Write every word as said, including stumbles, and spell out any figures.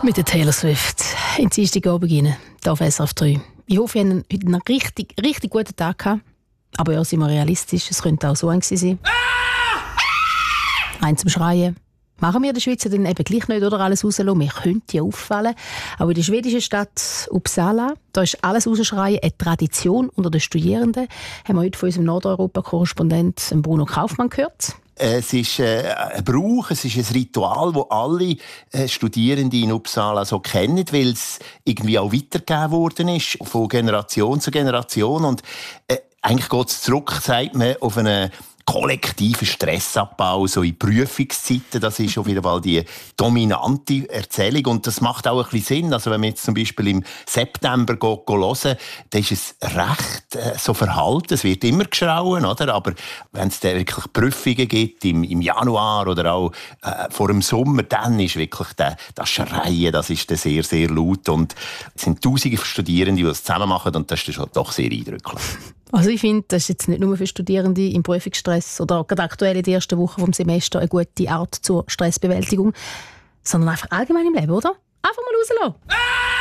Mit der Taylor Swift in Dienstagabend rein, hier auf S R F drei. Ich hoffe, ihr habt heute einen richtig, richtig guten Tag gehabt. Aber ja, sind wir realistisch, es könnte auch so ein sein. Ein zum Schreien. Machen wir in der Schweiz dann eben gleich nicht oder alles rauslassen. Wir könnten ja auffallen. Auch in der schwedischen Stadt Uppsala, da ist alles rausschreien eine Tradition unter den Studierenden. Haben wir heute von unserem Nordeuropa-Korrespondent Bruno Kaufmann gehört. Es ist äh, ein Brauch, es ist ein Ritual, das alle äh, Studierenden in Uppsala so kennen, weil es irgendwie auch weitergegeben worden ist, von Generation zu Generation. Und äh, eigentlich geht es zurück, sagt man, auf einen kollektiven Stressabbau, so in Prüfungszeiten. Das ist auf jeden Fall die dominante Erzählung. Und das macht auch ein bisschen Sinn. Also wenn man jetzt zum Beispiel im September geht, hören, dann ist es recht äh, so verhalten. Es wird immer geschrauen, oder? Aber wenn es dann wirklich Prüfungen gibt, im, im Januar oder auch äh, vor dem Sommer, dann ist wirklich der, das Schreien, das ist dann sehr, sehr laut. Und es sind tausende Studierende, die das zusammen machen. Und das ist dann schon doch sehr eindrücklich. Also ich finde, das ist jetzt nicht nur für Studierende im Prüfungsstress oder gerade aktuell in der ersten Woche vom Semester eine gute Art zur Stressbewältigung, sondern einfach allgemein im Leben, oder? Einfach mal rauslassen.